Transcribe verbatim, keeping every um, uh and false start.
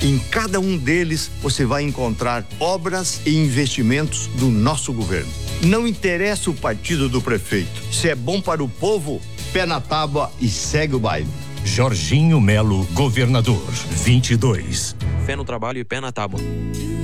Em cada um deles você vai encontrar obras e investimentos do nosso governo. Não interessa o partido do prefeito. Se é bom para o povo, pé na tábua e segue o baile. Jorginho Melo, governador, vinte e dois. Fé no trabalho e pé na tábua.